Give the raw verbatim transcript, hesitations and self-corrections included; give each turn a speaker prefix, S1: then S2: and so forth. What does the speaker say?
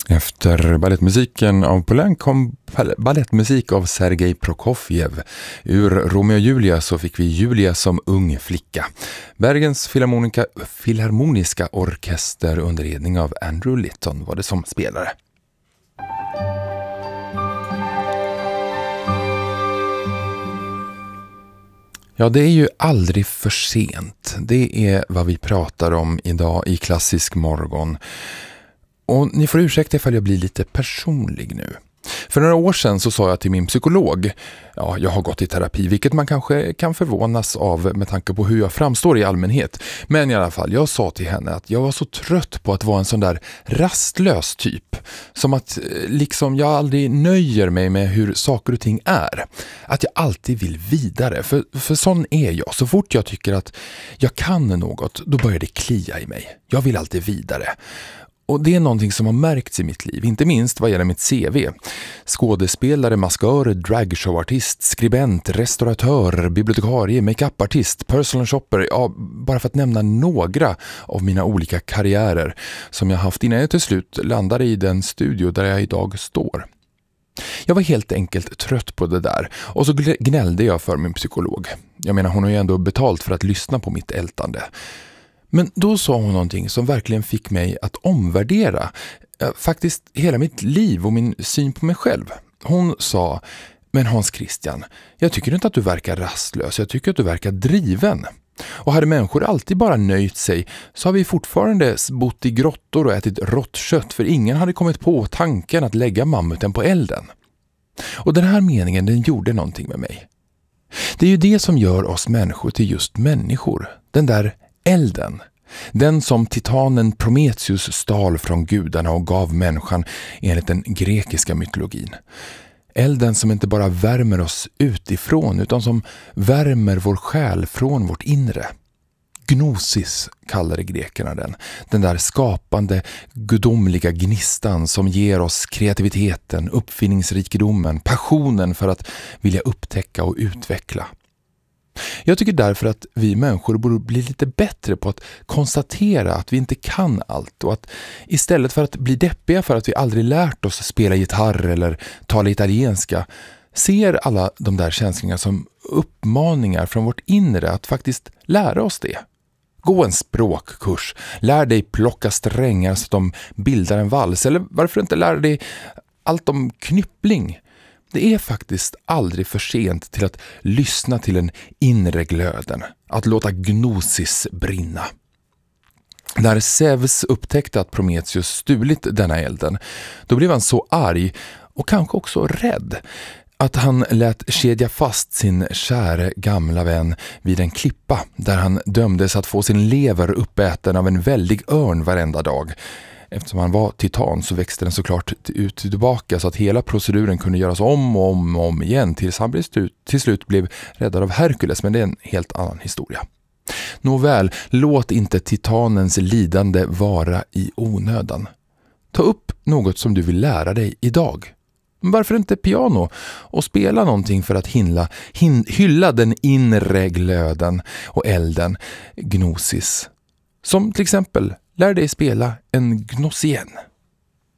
S1: Efter ballettmusiken av Poulenc kom ballettmusik av Sergej Prokofjev. Ur Romeo och Julia så fick vi Julia som ung flicka. Bergens filharmonika, filharmoniska orkester under ledning av Andrew Litton var det som spelare. Ja, det är ju aldrig för sent. Det är vad vi pratar om idag i Klassisk morgon. Och ni får ursäkta ifall jag blir lite personlig nu. För några år sedan så sa jag till min psykolog, ja, jag har gått i terapi, vilket man kanske kan förvånas av med tanke på hur jag framstår i allmänhet. Men i alla fall, jag sa till henne att jag var så trött på att vara en sån där rastlös typ. Som att liksom jag aldrig nöjer mig med hur saker och ting är. Att jag alltid vill vidare, för, för sån är jag. Så fort jag tycker att jag kan något, då börjar det klia i mig. Jag vill alltid vidare. Och det är någonting som har märkts i mitt liv, inte minst vad gäller mitt C V. Skådespelare, maskör, dragshowartist, skribent, restauratör, bibliotekarie, makeupartist, personal shopper, ja, bara för att nämna några av mina olika karriärer som jag haft innan jag till slut landade i den studio där jag idag står. Jag var helt enkelt trött på det där och så gnällde jag för min psykolog. Jag menar, hon har ju ändå betalt för att lyssna på mitt ältande. Men då sa hon någonting som verkligen fick mig att omvärdera eh, faktiskt hela mitt liv och min syn på mig själv. Hon sa, men Hans Christian, jag tycker inte att du verkar rastlös, jag tycker att du verkar driven. Och hade människor alltid bara nöjt sig så har vi fortfarande bott i grottor och ätit rått kött, för ingen hade kommit på tanken att lägga mammuten på elden. Och den här meningen, den gjorde någonting med mig. Det är ju det som gör oss människor till just människor. Den där elden. Den som titanen Prometheus stal från gudarna och gav människan enligt den grekiska mytologin. Elden som inte bara värmer oss utifrån utan som värmer vår själ från vårt inre. Gnosis kallade grekerna den. Den där skapande, gudomliga gnistan som ger oss kreativiteten, uppfinningsrikedomen, passionen för att vilja upptäcka och utveckla. Jag tycker därför att vi människor borde bli lite bättre på att konstatera att vi inte kan allt och att istället för att bli deppiga för att vi aldrig lärt oss spela gitarr eller tala italienska, ser alla de där känslorna som uppmaningar från vårt inre att faktiskt lära oss det. Gå en språkkurs, lär dig plocka strängar så att de bildar en vals, eller varför inte lära dig allt om knyppling. Det är faktiskt aldrig för sent till att lyssna till en inre glöden, att låta gnosis brinna. När Zeus upptäckte att Prometheus stulit denna elden, då blev han så arg och kanske också rädd att han lät kedja fast sin käre gamla vän vid en klippa där han dömdes att få sin lever uppäten av en väldig örn varenda dag. Eftersom han var titan så växte den såklart ut tillbaka så att hela proceduren kunde göras om och om och om igen tills han till slut blev räddad av Herkules, men det är en helt annan historia. Nåväl, låt inte titanens lidande vara i onödan. Ta upp något som du vill lära dig idag. Varför inte piano och spela någonting för att hylla, hin, hylla den inre glöden och elden, gnosis. Som till exempel, lär dig spela en gnosien.